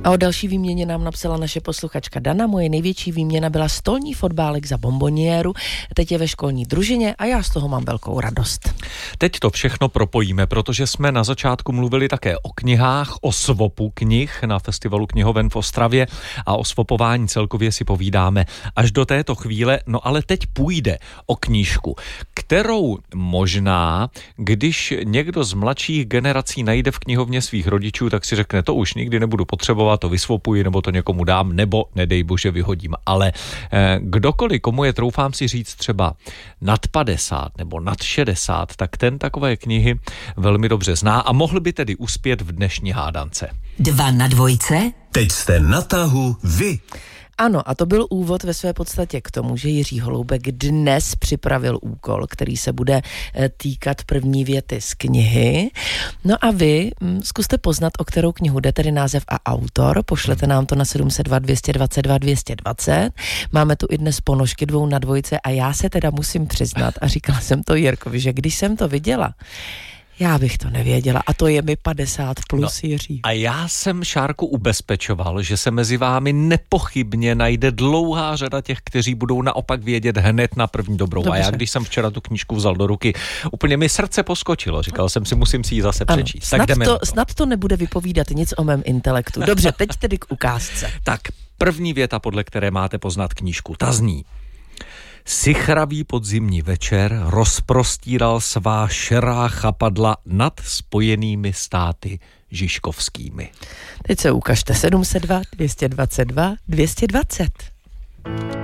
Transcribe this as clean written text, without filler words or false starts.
A o další výměně nám napsala naše posluchačka Dana. Moje největší výměna byla stolní fotbálek za bomboniéru. Teď je ve školní družině a já z toho mám velkou radost. Teď to všechno propojíme, protože jsme na začátku mluvili také o knihách, o svopu knih na Festivalu knihoven v Ostravě a o svopování celkově si povídáme až do této chvíle. No ale teď půjde o knížku, kterou možná, když někdo z mladších generací najde v knihovně svých rodičů, tak si řekne, to už nikdy nebudu potřebovat, to vysvopuji, nebo to někomu dám, nebo nedej bože vyhodím. Ale kdokoliv, komu je, troufám si říct, třeba nad 50 nebo nad 60, tak ten takové knihy velmi dobře zná a mohl by tedy uspět v dnešní hádance. 2 na 2. Teď jste na tahu vy. Ano, a to byl úvod ve své podstatě k tomu, že Jiří Holoubek dnes připravil úkol, který se bude týkat první věty z knihy. No a vy zkuste poznat, o kterou knihu jde, tedy název a autor. Pošlete nám to na 702 222 220. Máme tu i dnes ponožky 2 na 2 a já se teda musím přiznat, a říkala jsem to Jirkovi, že když jsem to viděla, já bych to nevěděla a to je mi 50 plus, Jiří. A já jsem Šárku ubezpečoval, že se mezi vámi nepochybně najde dlouhá řada těch, kteří budou naopak vědět hned na první dobrou. Dobře. A já, když jsem včera tu knížku vzal do ruky, úplně mi srdce poskočilo. Říkal jsem si, musím si ji zase přečíst. Tak snad to nebude vypovídat nic o mém intelektu. Dobře, teď tedy k ukázce. Tak, první věta, podle které máte poznat knížku, ta zní: Sichravý podzimní večer rozprostíral svá šerá chapadla nad Spojenými státy žižkovskými. Teď se ukažte 702 222 220.